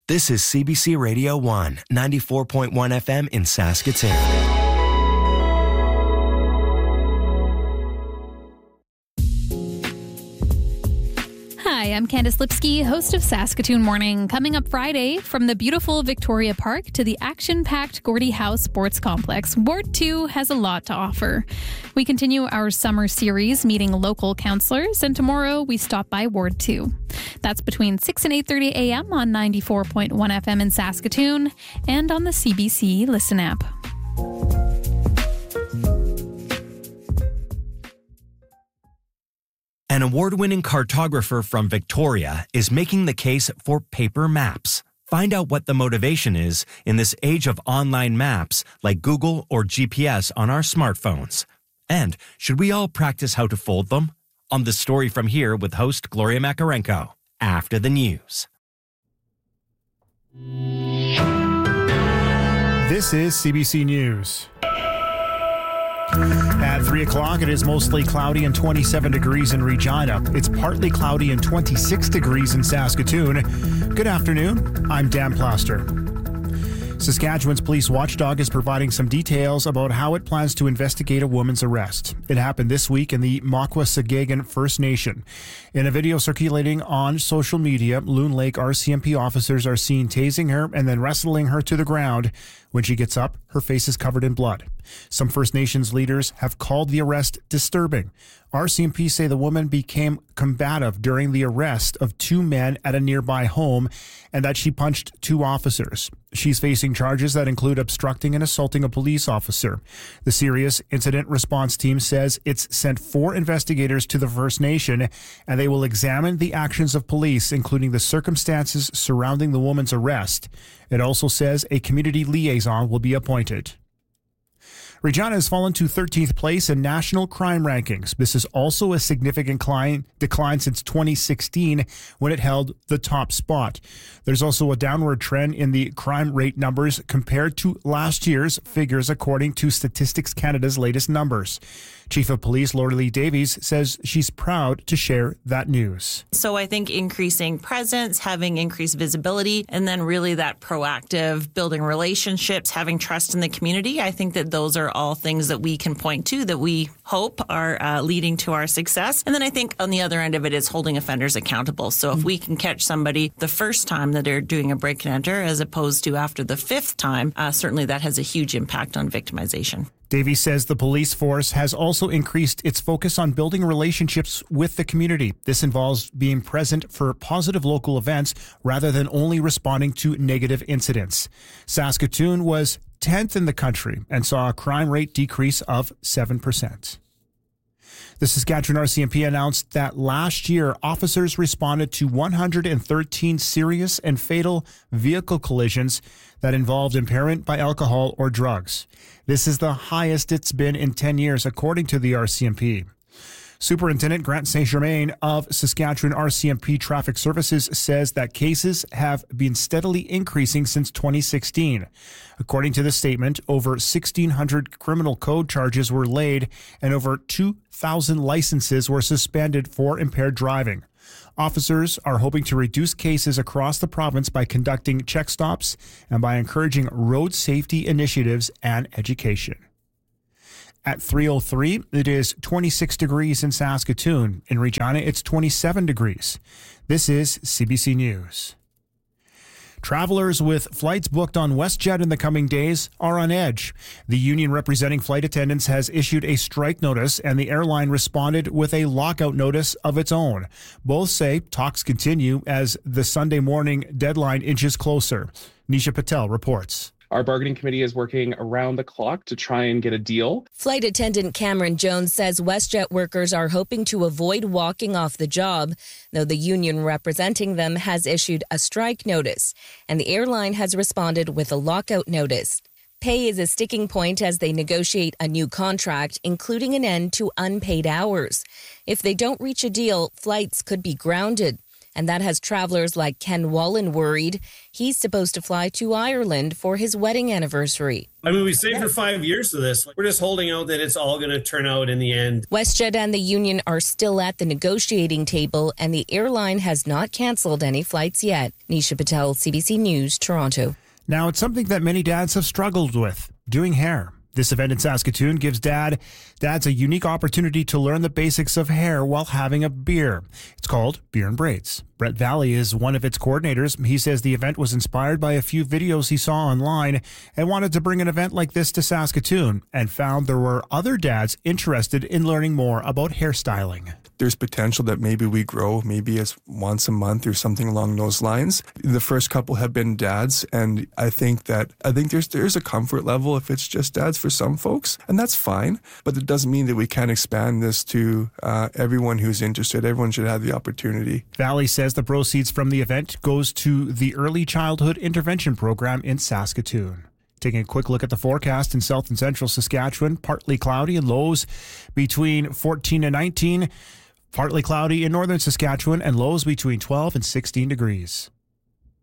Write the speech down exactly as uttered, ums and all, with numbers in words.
This is C B C Radio one, ninety-four point one F M in Saskatoon. Hi, I'm Candice Lipsky, host of Saskatoon Morning. Coming up Friday, from the beautiful Victoria Park to the action-packed Gordie Howe Sports Complex, Ward two has a lot to offer. We continue our summer series meeting local councillors, and tomorrow we stop by Ward two. That's between six and eight thirty a.m. on ninety-four point one F M in Saskatoon and on the C B C Listen app. An award-winning cartographer from Victoria is making the case for paper maps. Find out what the motivation is in this age of online maps like Google or G P S on our smartphones. And should we all practice how to fold them? On The Story From Here with host Gloria Makarenko, after the news. This is C B C News. At three o'clock, it is mostly cloudy and twenty-seven degrees in Regina. It's partly cloudy and twenty-six degrees in Saskatoon. Good afternoon. I'm Dan Plaster. Saskatchewan's police watchdog is providing some details about how it plans to investigate a woman's arrest. It happened this week in the Makwa-Sagagan First Nation. In a video circulating on social media, Loon Lake R C M P officers are seen tasing her and then wrestling her to the ground. When she gets up, her face is covered in blood. Some First Nations leaders have called the arrest disturbing. R C M P say the woman became combative during the arrest of two men at a nearby home and that she punched two officers. She's facing charges that include obstructing and assaulting a police officer. The Serious Incident Response Team says it's sent four investigators to the First Nation, and they will examine the actions of police, including the circumstances surrounding the woman's arrest. It also says a community liaison will be appointed. Regina has fallen to thirteenth place in national crime rankings. This is also a significant decline, decline since twenty sixteen, when it held the top spot. There's also a downward trend in the crime rate numbers compared to last year's figures, according to Statistics Canada's latest numbers. Chief of Police Lori Lee Davies says she's proud to share that news. So I think increasing presence, having increased visibility, and then really that proactive building relationships, having trust in the community, I think that those are all things that we can point to that we hope are uh, leading to our success. And then I think on the other end of it is holding offenders accountable. So if we can catch somebody the first time that they're doing a break and enter as opposed to after the fifth time, uh, certainly that has a huge impact on victimization. Davies says the police force has also increased its focus on building relationships with the community. This involves being present for positive local events rather than only responding to negative incidents. Saskatoon was tenth in the country and saw a crime rate decrease of seven percent. The Saskatchewan R C M P announced that last year, officers responded to one hundred thirteen serious and fatal vehicle collisions that involved impairment by alcohol or drugs. This is the highest it's been in ten years, according to the R C M P. Superintendent Grant Saint Germain of Saskatchewan R C M P Traffic Services says that cases have been steadily increasing since twenty sixteen. According to the statement, over sixteen hundred criminal code charges were laid and over two thousand licenses were suspended for impaired driving. Officers are hoping to reduce cases across the province by conducting check stops and by encouraging road safety initiatives and education. At three oh three, it is twenty-six degrees in Saskatoon. In Regina, it's twenty-seven degrees. This is C B C News. Travelers with flights booked on WestJet in the coming days are on edge. The union representing flight attendants has issued a strike notice, and the airline responded with a lockout notice of its own. Both say talks continue as the Sunday morning deadline inches closer. Nisha Patel reports. Our bargaining committee is working around the clock to try and get a deal. Flight attendant Cameron Jones says WestJet workers are hoping to avoid walking off the job, though the union representing them has issued a strike notice, and the airline has responded with a lockout notice. Pay is a sticking point as they negotiate a new contract, including an end to unpaid hours. If they don't reach a deal, flights could be grounded. And that has travelers like Ken Wallen worried. He's supposed to fly to Ireland for his wedding anniversary. I mean, we saved for five years of this. We're just holding out that it's all going to turn out in the end. WestJet and the union are still at the negotiating table, and the airline has not canceled any flights yet. Nisha Patel, C B C News, Toronto. Now, it's something that many dads have struggled with, doing hair. This event in Saskatoon gives dad dads a unique opportunity to learn the basics of hair while having a beer. It's called Beer and Braids. Brett Valley is one of its coordinators. He says the event was inspired by a few videos he saw online and wanted to bring an event like this to Saskatoon, and found there were other dads interested in learning more about hairstyling. There's potential that maybe we grow, maybe it's once a month or something along those lines. The first couple have been dads, and I think that I think there's there's a comfort level if it's just dads for some folks, and that's fine. But it doesn't mean that we can't expand this to uh, everyone who's interested. Everyone should have the opportunity. Valley says the proceeds from the event goes to the Early Childhood Intervention Program in Saskatoon. Taking a quick look at the forecast in south and central Saskatchewan, partly cloudy and lows between fourteen and nineteen. Partly cloudy in northern Saskatchewan and lows between twelve and sixteen degrees.